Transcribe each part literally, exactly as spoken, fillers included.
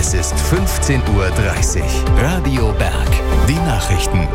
Es ist fünfzehn Uhr dreißig. Radio Berg. Die Nachrichten.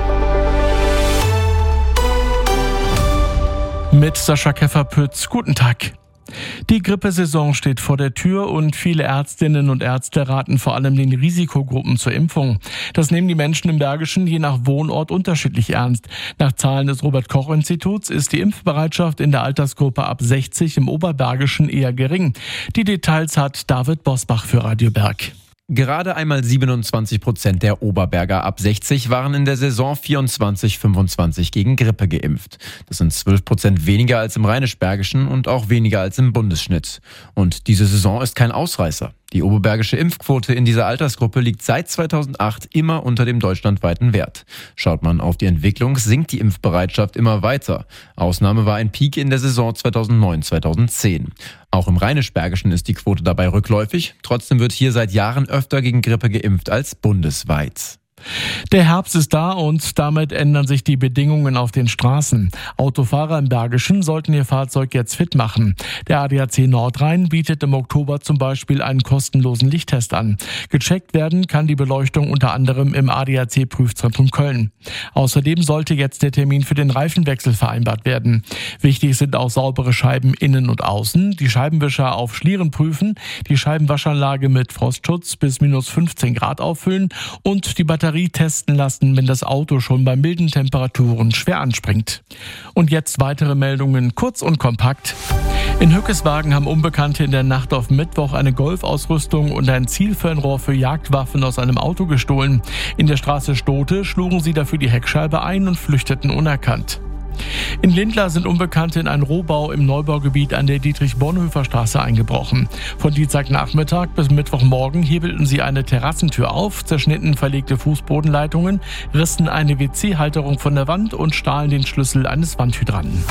Mit Sascha Keffer-Pütz. Guten Tag. Die Grippesaison steht vor der Tür und viele Ärztinnen und Ärzte raten vor allem den Risikogruppen zur Impfung. Das nehmen die Menschen im Bergischen je nach Wohnort unterschiedlich ernst. Nach Zahlen des Robert-Koch-Instituts ist die Impfbereitschaft in der Altersgruppe ab sechzig im Oberbergischen eher gering. Die Details hat David Bosbach für Radio Berg. Gerade einmal siebenundzwanzig Prozent der Oberberger ab sechzig waren in der Saison vierundzwanzig fünfundzwanzig gegen Grippe geimpft. Das sind zwölf Prozent weniger als im Rheinisch-Bergischen und auch weniger als im Bundesschnitt. Und diese Saison ist kein Ausreißer. Die oberbergische Impfquote in dieser Altersgruppe liegt seit zweitausendacht immer unter dem deutschlandweiten Wert. Schaut man auf die Entwicklung, sinkt die Impfbereitschaft immer weiter. Ausnahme war ein Peak in der Saison zweitausendneun zweitausendzehn. Auch im Rheinisch-Bergischen ist die Quote dabei rückläufig. Trotzdem wird hier seit Jahren öfter gegen Grippe geimpft als bundesweit. Der Herbst ist da und damit ändern sich die Bedingungen auf den Straßen. Autofahrer im Bergischen sollten ihr Fahrzeug jetzt fit machen. Der A D A C Nordrhein bietet im Oktober zum Beispiel einen kostenlosen Lichttest an. Gecheckt werden kann die Beleuchtung unter anderem im A D A C-Prüfzentrum Köln. Außerdem sollte jetzt der Termin für den Reifenwechsel vereinbart werden. Wichtig sind auch saubere Scheiben innen und außen, die Scheibenwischer auf Schlieren prüfen, die Scheibenwaschanlage mit Frostschutz bis minus fünfzehn Grad auffüllen und die Batterie testen lassen, wenn das Auto schon bei milden Temperaturen schwer anspringt. Und jetzt weitere Meldungen, kurz und kompakt. In Hückeswagen haben Unbekannte in der Nacht auf Mittwoch eine Golfausrüstung und ein Zielfernrohr für Jagdwaffen aus einem Auto gestohlen. In der Straße Stote schlugen sie dafür die Heckscheibe ein und flüchteten unerkannt. In Lindlar sind Unbekannte in einen Rohbau im Neubaugebiet an der Dietrich-Bonhoeffer-Straße eingebrochen. Von Dienstagnachmittag bis Mittwochmorgen hebelten sie eine Terrassentür auf, zerschnitten verlegte Fußbodenleitungen, rissen eine W C-Halterung von der Wand und stahlen den Schlüssel eines Wandhydranten.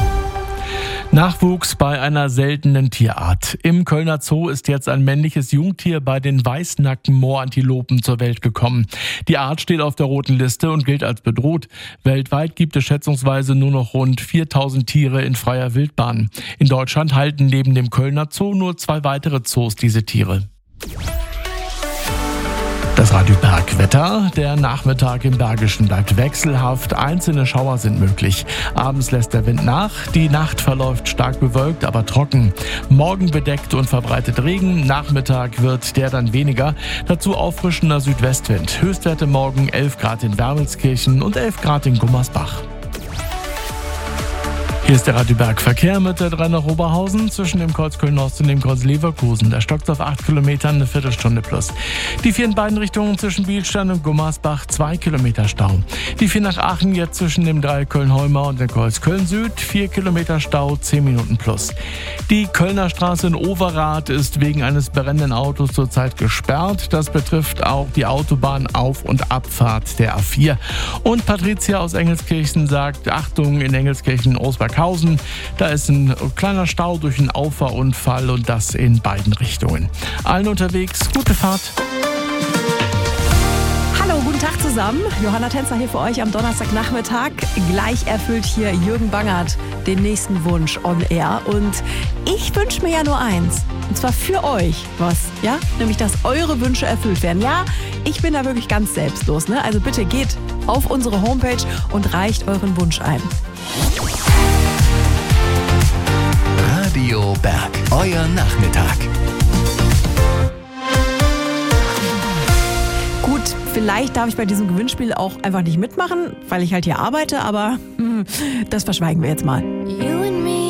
Nachwuchs bei einer seltenen Tierart. Im Kölner Zoo ist jetzt ein männliches Jungtier bei den Weißnacken-Moorantilopen zur Welt gekommen. Die Art steht auf der roten Liste und gilt als bedroht. Weltweit gibt es schätzungsweise nur noch rund viertausend Tiere in freier Wildbahn. In Deutschland halten neben dem Kölner Zoo nur zwei weitere Zoos diese Tiere. Das Radio Berg Wetter. Der Nachmittag im Bergischen bleibt wechselhaft. Einzelne Schauer sind möglich. Abends lässt der Wind nach. Die Nacht verläuft stark bewölkt, aber trocken. Morgen bedeckt und verbreitet Regen. Nachmittag wird der dann weniger. Dazu auffrischender Südwestwind. Höchstwerte morgen elf Grad in Wermelskirchen und elf Grad in Gummersbach. Hier ist der Radio Berg Verkehr mit der drei nach Oberhausen zwischen dem Kreuz Köln-Ost und dem Kreuz Leverkusen. Da stockt auf acht Kilometern eine Viertelstunde plus. Die vier in beiden Richtungen zwischen Bielstein und Gummersbach zwei Kilometer Stau. Die vier nach Aachen jetzt zwischen dem Dreieck Köln-Heuma und dem Kreuz Köln-Süd vier Kilometer Stau, zehn Minuten plus. Die Kölner Straße in Overath ist wegen eines brennenden Autos zurzeit gesperrt. Das betrifft auch die Autobahn Auf- und Abfahrt der A vier. Und Patricia aus Engelskirchen sagt, Achtung in Engelskirchen-Osberghausen. Da ist ein kleiner Stau durch einen Auffahrunfall und das in beiden Richtungen. Allen unterwegs, gute Fahrt. Hallo, guten Tag zusammen. Johanna Tänzer hier für euch am Donnerstagnachmittag. Gleich erfüllt hier Jürgen Bangert den nächsten Wunsch on air. Und ich wünsche mir ja nur eins. Und zwar für euch was, ja? Nämlich, dass eure Wünsche erfüllt werden. Ja, ich bin da wirklich ganz selbstlos, ne? Also bitte geht auf unsere Homepage und reicht euren Wunsch ein. Radio Berg, euer Nachmittag. Gut, vielleicht darf ich bei diesem Gewinnspiel auch einfach nicht mitmachen, weil ich halt hier arbeite, aber das verschweigen wir jetzt mal.